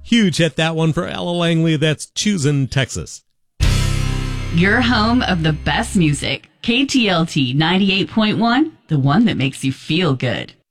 Huge hit, that one for Ella Langley. That's Choosin', Texas. Your home of the best music. KTLT 98.1, the one that makes you feel good.